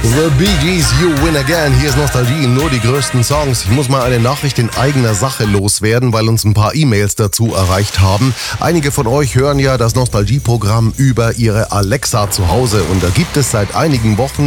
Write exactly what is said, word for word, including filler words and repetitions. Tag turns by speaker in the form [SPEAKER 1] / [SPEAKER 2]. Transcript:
[SPEAKER 1] The Bee Gees, You Win Again. Hier ist Nostalgie, nur die größten Songs. Ich muss mal eine Nachricht in eigener Sache loswerden, weil uns ein paar E-Mails dazu erreicht haben. Einige von euch hören ja das Nostalgie-Programm über ihre Alexa zu Hause und da gibt es seit einigen Wochen